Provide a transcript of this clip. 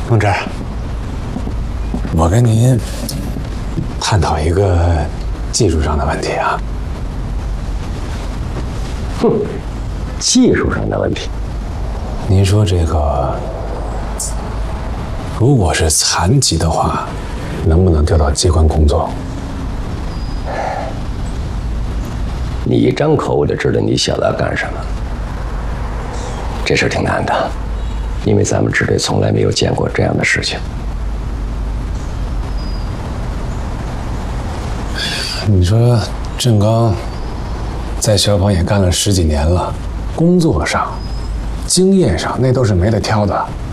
孟志，我跟您探讨一个技术上的问题啊。 哼，技术上的问题。 您说这个，如果是残疾的话，能不能调到机关工作？ 你一张口我就知道你想要干什么。这事挺难的，因为咱们支队从来没有见过这样的事情。 你说郑刚在消防也干了10几年了，工作上、经验上那都是没得挑的。